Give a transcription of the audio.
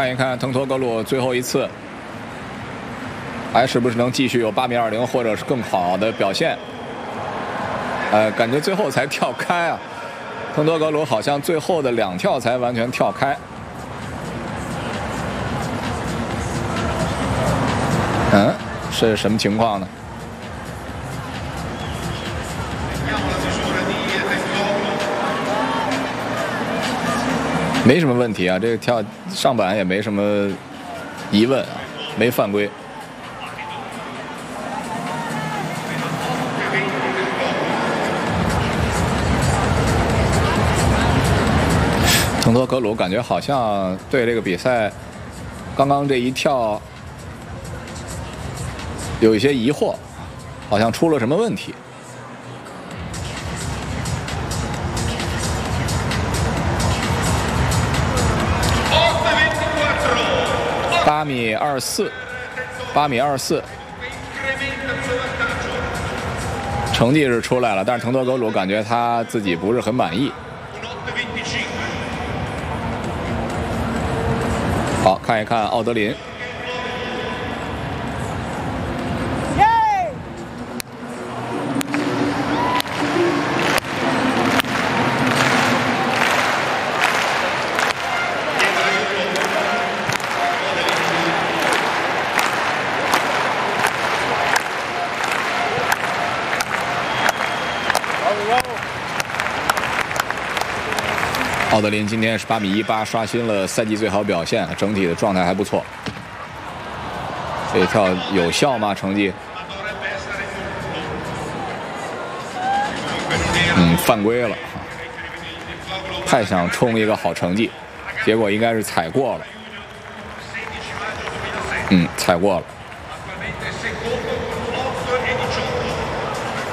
看一看滕托格鲁最后一次，还是不是能继续有8米20或者是更好的表现？感觉最后才跳开啊，滕托格鲁好像最后的2跳才完全跳开。是什么情况呢？没什么问题啊，这个跳上板也没什么疑问啊，没犯规。滕托格鲁感觉好像对这个比赛刚刚这一跳有一些疑惑，好像出了什么问题。8米24，成绩是出来了，但是滕托格鲁感觉他自己不是很满意。好，看一看奥德林。奥德林今天是8米18，刷新了赛季最好表现，整体的状态还不错。这一跳有效吗？成绩？犯规了，太想冲一个好成绩，结果应该是踩过了。踩过了。